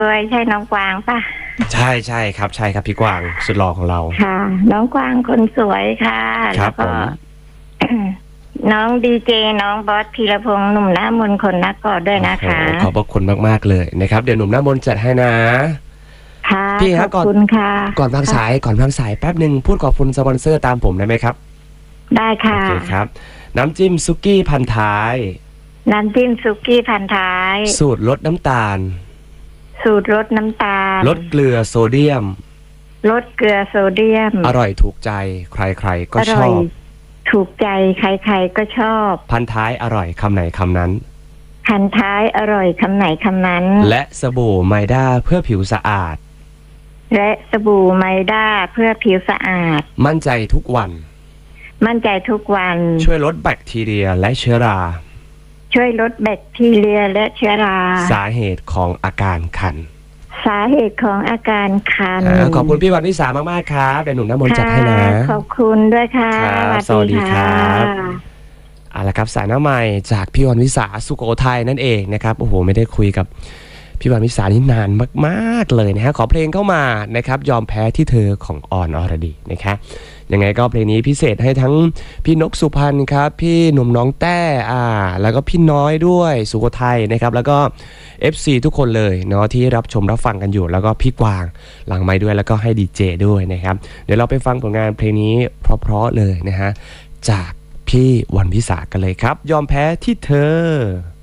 วยใช่น้องกวางป่ะใช่ใช่ครับใช่ครับพี่กวางสุดหล่อของเราค่ะน้องกวางคนสวยค่ะครับผมน้องดีเจน้องบอสธีรพงษ์หนุ่มหน้ามนต์คนนักกอดด้วยนะคะขอบพระคุณมากๆเลยนะครับเดี๋ยวหนุ่มหน้ามนต์จัดให้นะค่ะพี่ขอบคุณค่ะก่อนวางสายแป๊บหนึ่งพูดขอบคุณสปอนเซอร์ตามผมได้ไหมครับได้ค่ะโอเคครับน้ำจิ้มซุกี้พันท้ายน้ำจิ้มซุกี้พันท้ายสูตรลดน้ำตาลสูตรลดน้ำตาลลดเกลือโซเดียมลดเกลือโซเดียมอร่อยถูกใจใครๆก็ชอบถูกใจใครๆก็ชอบพันท้ายอร่อยคำไหนคำนั้นพันท้ายอร่อยคำไหนคำนั้นและสบู่ไมด้าเพื่อผิวสะอาดและสบู่ไมด้าเพื่อผิวสะอาดมั่นใจทุกวันช่วยลดแบคทีเรียและเชื้อราช่วยลดแบคทีเรียและเชื้อราสาเหตุของอาการคันขอบคุณพี่วันวิสามากๆครับเดี๋ยวหนุ่มน้ำมนต์จัดให้นะขอบคุณด้วยค่ะสวัสดีครับเอาละครับสายหน้าใหม่จากพี่วันวิสาสุโขทัยนั่นเองนะครับโอ้โหไม่ได้คุยกับพี่วันวิสานี่นานมากๆเลยนะฮะขอเพลงเข้ามานะครับยอมแพ้ที่เธอของออนอรดีนะครับยังไงก็เพลงนี้พิเศษให้ทั้งพี่นกสุพรรณครับพี่หนุ่มน้องแต้แล้วก็พี่น้อยด้วยสุโขทัยนะครับแล้วก็ FC ทุกคนเลยเนาะที่รับชมรับฟังกันอยู่แล้วก็พี่กวางหลังไมค์ด้วยแล้วก็ให้ดีเจด้วยนะครับเดี๋ยวเราไปฟังผลงานเพลงนี้เพราะๆเลยนะฮะจากพี่วันวิสากันเลยครับยอมแพ้ที่เธอ